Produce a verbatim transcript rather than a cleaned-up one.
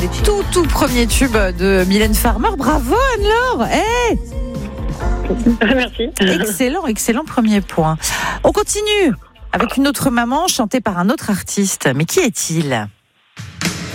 les tout tout premiers tubes de Mylène Farmer. Bravo Anne-Laure. Hey, Merci. excellent, excellent premier point. On continue avec une autre maman chantée par un autre artiste. Mais qui est-il ?